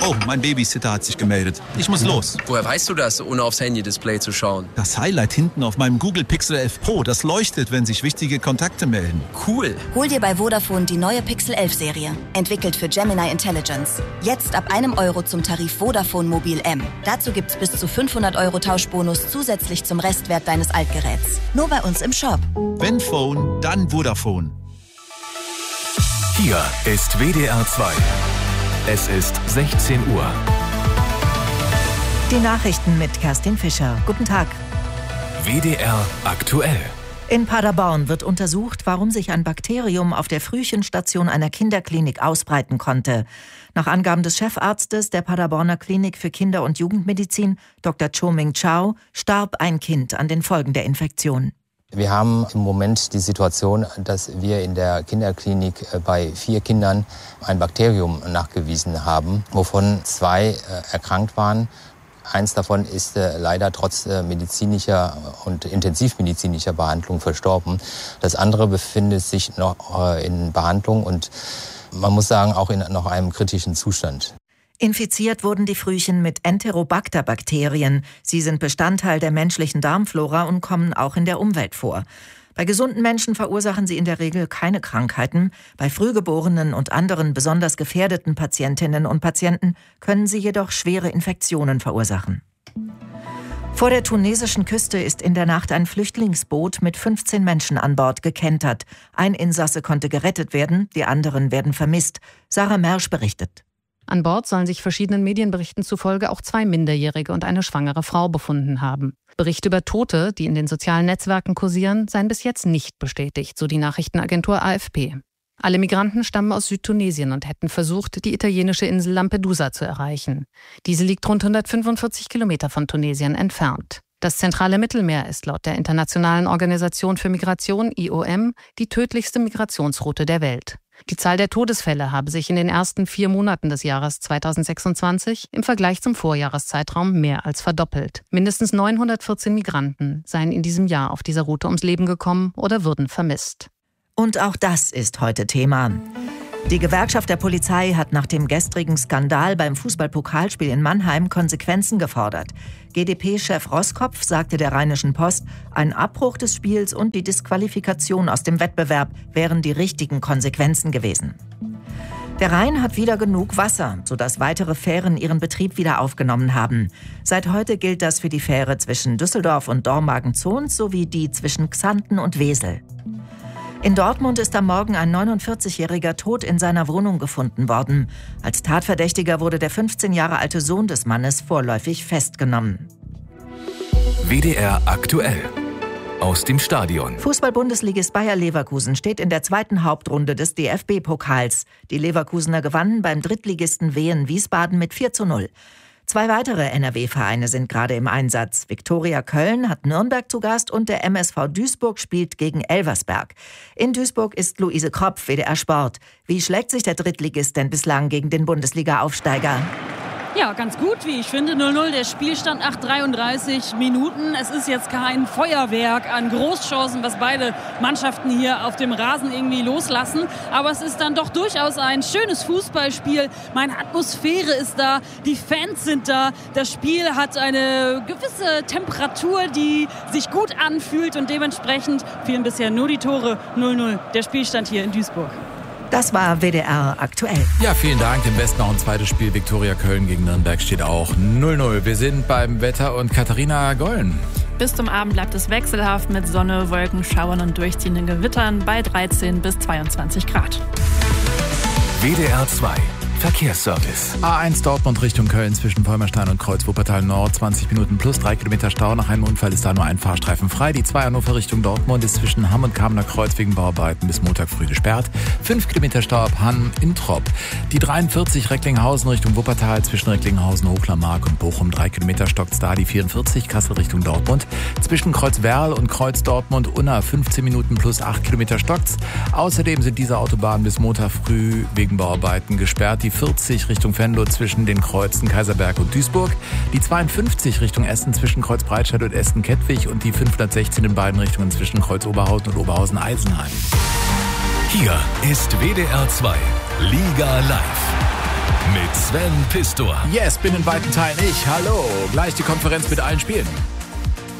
Oh, mein Babysitter hat sich gemeldet. Ich muss los. Woher weißt du das, ohne aufs Handy-Display zu schauen? Das Highlight hinten auf meinem Google Pixel 11 Pro, das leuchtet, wenn sich wichtige Kontakte melden. Cool. Hol dir bei Vodafone die neue Pixel 11 Serie. Entwickelt für Gemini Intelligence. Jetzt ab €1 zum Tarif Vodafone Mobil M. Dazu gibt's bis zu 500 € Tauschbonus zusätzlich zum Restwert deines Altgeräts. Nur bei uns im Shop. Wenn Phone, dann Vodafone. Hier ist WDR 2. Es ist 16 Uhr. Die Nachrichten mit Kerstin Fischer. Guten Tag. WDR aktuell. In Paderborn wird untersucht, warum sich ein Bakterium auf der Frühchenstation einer Kinderklinik ausbreiten konnte. Nach Angaben des Chefarztes der Paderborner Klinik für Kinder- und Jugendmedizin, Dr. Cho-Ming Chao, starb ein Kind an den Folgen der Infektion. Wir haben im Moment die Situation, dass wir in der Kinderklinik bei 4 Kindern ein Bakterium nachgewiesen haben, wovon 2 erkrankt waren. Eins davon ist leider trotz medizinischer und intensivmedizinischer Behandlung verstorben. Das andere befindet sich noch in Behandlung und man muss sagen, auch in noch einem kritischen Zustand. Infiziert wurden die Frühchen mit Enterobacter-Bakterien. Sie sind Bestandteil der menschlichen Darmflora und kommen auch in der Umwelt vor. Bei gesunden Menschen verursachen sie in der Regel keine Krankheiten. Bei Frühgeborenen und anderen besonders gefährdeten Patientinnen und Patienten können sie jedoch schwere Infektionen verursachen. Vor der tunesischen Küste ist in der Nacht ein Flüchtlingsboot mit 15 Menschen an Bord gekentert. Ein Insasse konnte gerettet werden, die anderen werden vermisst. Sarah Mersch berichtet. An Bord sollen sich verschiedenen Medienberichten zufolge auch 2 Minderjährige und eine schwangere Frau befunden haben. Berichte über Tote, die in den sozialen Netzwerken kursieren, seien bis jetzt nicht bestätigt, so die Nachrichtenagentur AFP. Alle Migranten stammen aus Südtunesien und hätten versucht, die italienische Insel Lampedusa zu erreichen. Diese liegt rund 145 Kilometer von Tunesien entfernt. Das zentrale Mittelmeer ist laut der Internationalen Organisation für Migration, IOM, die tödlichste Migrationsroute der Welt. Die Zahl der Todesfälle habe sich in den ersten 4 Monaten des Jahres 2026 im Vergleich zum Vorjahreszeitraum mehr als verdoppelt. Mindestens 914 Migranten seien in diesem Jahr auf dieser Route ums Leben gekommen oder würden vermisst. Und auch das ist heute Thema. Die Gewerkschaft der Polizei hat nach dem gestrigen Skandal beim Fußballpokalspiel in Mannheim Konsequenzen gefordert. GdP-Chef Roskopf sagte der Rheinischen Post, ein Abbruch des Spiels und die Disqualifikation aus dem Wettbewerb wären die richtigen Konsequenzen gewesen. Der Rhein hat wieder genug Wasser, sodass weitere Fähren ihren Betrieb wieder aufgenommen haben. Seit heute gilt das für die Fähre zwischen Düsseldorf und Dormagen-Zons sowie die zwischen Xanten und Wesel. In Dortmund ist am Morgen ein 49-Jähriger tot in seiner Wohnung gefunden worden. Als Tatverdächtiger wurde der 15 Jahre alte Sohn des Mannes vorläufig festgenommen. WDR aktuell. Aus dem Stadion. Fußball-Bundesligist Bayer Leverkusen steht in der zweiten Hauptrunde des DFB-Pokals. Die Leverkusener gewannen beim Drittligisten Wien Wiesbaden mit 4:0. 2 weitere NRW-Vereine sind gerade im Einsatz. Viktoria Köln hat Nürnberg zu Gast und der MSV Duisburg spielt gegen Elversberg. In Duisburg ist Luise Kropf, WDR Sport. Wie schlägt sich der Drittligist denn bislang gegen den Bundesliga-Aufsteiger? Ja, ganz gut, wie ich finde. 0:0, der Spielstand nach 33 Minuten. Es ist jetzt kein Feuerwerk an Großchancen, was beide Mannschaften hier auf dem Rasen irgendwie loslassen. Aber es ist dann doch durchaus ein schönes Fußballspiel. Meine Atmosphäre ist da, die Fans sind da. Das Spiel hat eine gewisse Temperatur, die sich gut anfühlt. Und dementsprechend fielen bisher nur die Tore. 0:0, der Spielstand hier in Duisburg. Das war WDR aktuell. Ja, vielen Dank. Im Westen noch ein zweites Spiel. Viktoria Köln gegen Nürnberg steht auch 0:0. Wir sind beim Wetter und Katharina Gollen. Bis zum Abend bleibt es wechselhaft mit Sonne, Wolken, Schauern und durchziehenden Gewittern bei 13 bis 22 Grad. WDR 2. Verkehrsservice. A1 Dortmund Richtung Köln zwischen Vollmerstein und Kreuz Wuppertal Nord. 20 Minuten plus 3 Kilometer Stau. Nach einem Unfall ist da nur ein Fahrstreifen frei. Die 2 Hannover Richtung Dortmund ist zwischen Hamm und Kamener Kreuz wegen Bauarbeiten bis Montag früh gesperrt. 5 Kilometer Stau ab Hamm in Tropp. Die 43 Recklinghausen Richtung Wuppertal zwischen Recklinghausen, Hochlermark und Bochum. 3 Kilometer stockt's da. Die 44 Kassel Richtung Dortmund. Zwischen Kreuz Werl und Kreuz Dortmund Unna 15 Minuten plus 8 Kilometer stockt's. Außerdem sind diese Autobahnen bis Montag früh wegen Bauarbeiten gesperrt. Die 40 Richtung Venlo zwischen den Kreuzen Kaiserberg und Duisburg, die 52 Richtung Essen zwischen Kreuz Breitscheid und Essen-Kettwig und die 516 in beiden Richtungen zwischen Kreuz Oberhausen und Oberhausen-Eisenheim. Hier ist WDR 2 Liga Live. Mit Sven Pistor. Yes, bin in weiten Teilen ich. Hallo. Gleich die Konferenz mit allen Spielen.